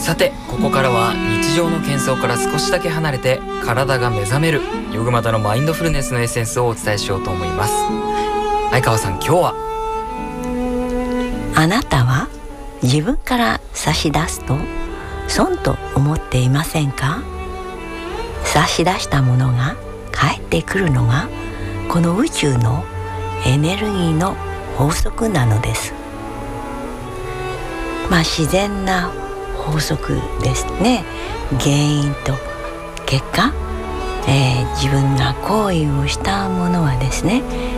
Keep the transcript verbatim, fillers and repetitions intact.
さてここからは日常の喧騒から少しだけ離れて体が目覚めるヨグマタのマインドフルネスのエッセンスをお伝えしようと思います。相川さん、今日は？ あなたは自分から差し出すと損と思っていませんか？差し出したものが返ってくるのがこの宇宙のエネルギーの法則なのです。まあ自然な法則ですね。原因と結果、えー、自分が行為をしたものはですね、